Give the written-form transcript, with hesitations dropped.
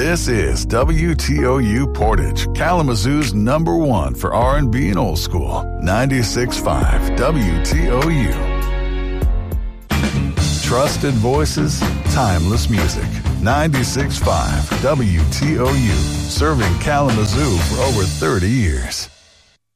This is WTOU Portage, Kalamazoo's #1 for R&B and old school. 96.5 WTOU. Trusted voices, timeless music. 96.5 WTOU, serving Kalamazoo for over 30 years.